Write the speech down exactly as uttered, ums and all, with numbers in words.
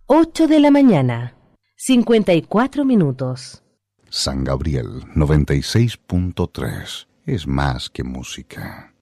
ocho de la mañana, cincuenta y cuatro minutos. San Gabriel noventa y seis punto tres es más que música.